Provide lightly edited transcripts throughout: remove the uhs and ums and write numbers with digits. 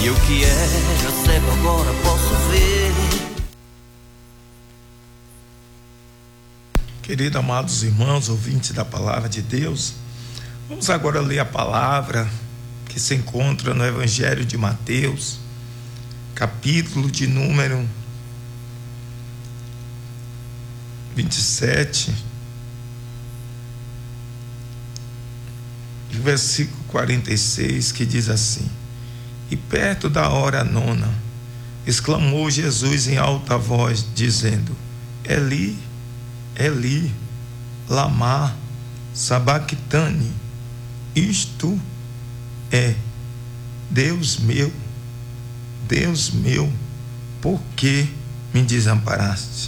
E o que era cego agora posso ver. Queridos, amados irmãos, ouvintes da palavra de Deus, vamos agora ler a palavra que se encontra no Evangelho de Mateus, capítulo de número 27, versículo 46, que diz assim: E perto da hora nona, exclamou Jesus em alta voz, dizendo: Eli, Eli, lama sabactani. Isto é: Deus meu, por que me desamparaste?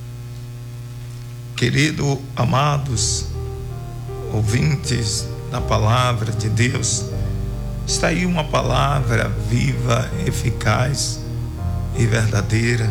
Querido, amados ouvintes da palavra de Deus, está aí uma palavra viva, eficaz e verdadeira.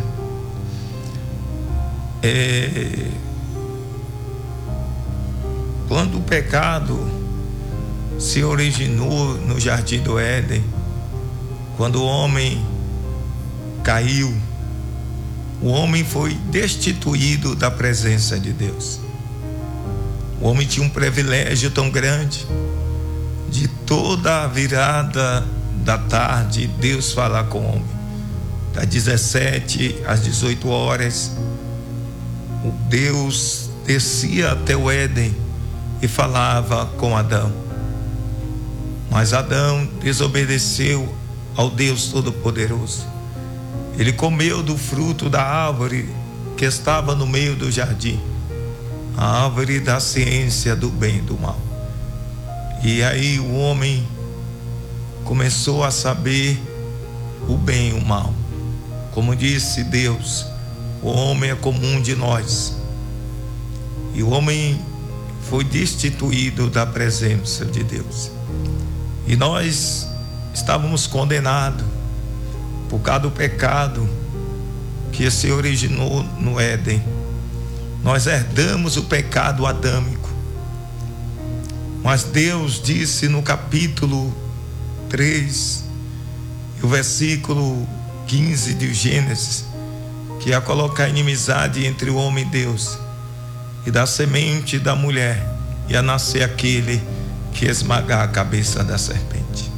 Quando o pecado se originou no Jardim do Éden, quando o homem caiu, o homem foi destituído da presença de Deus. O homem tinha um privilégio tão grande de toda a virada da tarde Deus falar com o homem, das 17 às 18 horas. O Deus descia até o Éden e falava com Adão, mas Adão desobedeceu ao Deus Todo-Poderoso. Ele comeu do fruto da árvore que estava no meio do jardim, a árvore da ciência do bem e do mal. E aí o homem começou a saber o bem e o mal. Como disse Deus, o homem é como um de nós. E o homem foi destituído da presença de Deus. E nós estávamos condenados por causa do pecado que se originou no Éden. Nós herdamos o pecado adâmico. Mas Deus disse no capítulo 3, o versículo 15 de Gênesis, que ia colocar inimizade entre o homem e Deus, e da semente da mulher ia nascer aquele que esmagar a cabeça da serpente.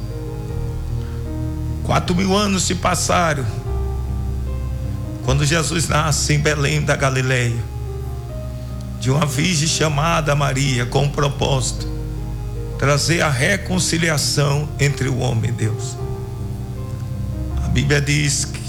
4.000 anos se passaram quando Jesus nasce em Belém da Galileia, de uma virgem chamada Maria, com um propósito: trazer a reconciliação entre o homem e Deus. A Bíblia diz que